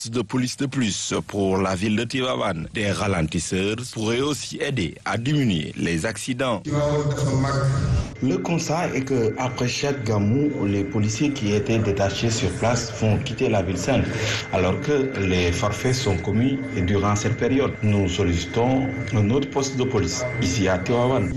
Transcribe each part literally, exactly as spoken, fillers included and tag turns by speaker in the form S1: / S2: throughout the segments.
S1: De police de plus pour la ville de Tivaouane. Des ralentisseurs pourraient aussi aider à diminuer les accidents.
S2: Le constat est que après chaque gamou, les policiers qui étaient détachés sur place vont quitter la ville sainte, alors que les forfaits sont commis durant cette période. Nous sollicitons un autre poste de police ici à Tivaouane.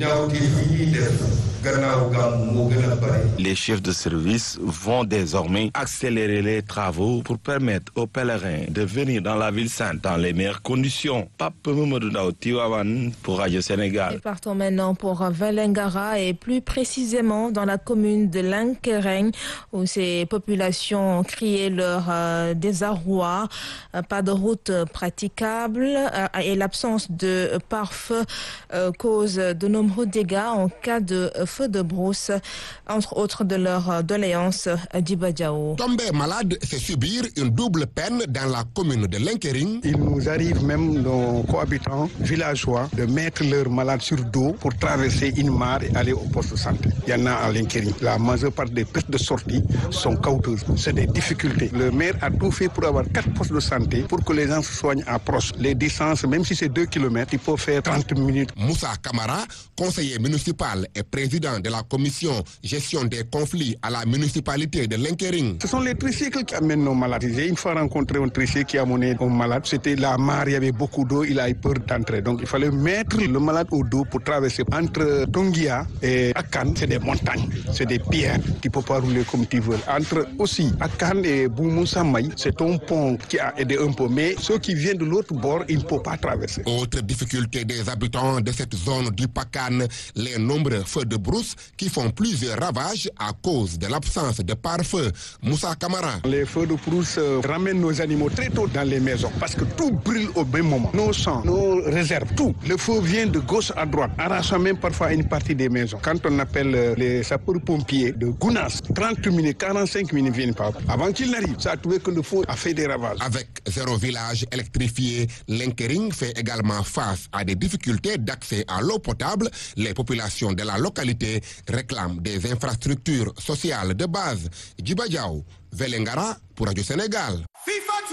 S1: Les chefs de service vont désormais accélérer les travaux pour permettre aux pèlerins de venir dans la ville sainte dans les meilleures conditions. Pape Mamadou Ndao, Tivaouane pour Radio Sénégal.
S3: Et partons maintenant pour Vélingara et plus précisément dans la commune de Lenkereng où ces populations ont crié leur euh, désarroi. Euh, pas de route praticable euh, et l'absence de pare-feu euh, cause de nombreux dégâts en cas de feu de brousse, entre autres de leur doléance d'Ibadiao.
S4: Tomber malade, c'est subir une double peine dans la commune de Lenkereng.
S5: Il nous arrive même, nos cohabitants villageois, de mettre leurs malades sur dos pour traverser une mare et aller au poste de santé. Il y en a à Lenkereng. La majeure partie des pistes de sortie sont coûteuses. C'est des difficultés. Le maire a tout fait pour avoir quatre postes de santé pour que les gens se soignent à proche. Les distances, même si c'est deux kilomètres, il faut faire trente minutes.
S4: Moussa Kamara, conseiller municipal et président de la commission gestion des conflits à la municipalité de Lenkereng.
S5: Ce sont les tricycles qui amènent nos malades. J'ai une fois rencontré un tricycle qui a amené un malade. C'était la mare, il y avait beaucoup d'eau, il a eu peur d'entrer. Donc il fallait mettre le malade au dos pour traverser. Entre Tongia et Akan, c'est des montagnes, c'est des pierres. Tu ne peux pas rouler comme tu veux. Entre aussi Akan et Boumoussamaï, c'est un pont qui a aidé un peu. Mais ceux qui viennent de l'autre bord, ils ne peuvent pas traverser.
S4: Autre difficulté des habitants de cette zone du Pakan, les nombreux feux de brousse qui font plusieurs ravages à cause de l'absence de pare-feu. Moussa Kamara.
S5: Les feux de brousse ramènent nos animaux très tôt dans les maisons parce que tout brûle au même moment. Nos champs, nos réserves, tout. Le feu vient de gauche à droite, arrachant même parfois une partie des maisons. Quand on appelle les sapeurs-pompiers de Gounas, trente minutes, quarante-cinq minutes ne viennent pas. Avant qu'ils n'arrivent, ça a trouvé que le feu a fait des ravages.
S4: Avec zéro village électrifié, Lenkereng fait également face à des difficultés d'accès à l'eau potable. Les populations de la localité réclament des infrastructures sociales de base. Djiba Diaw, Vélingara pour Radio Sénégal.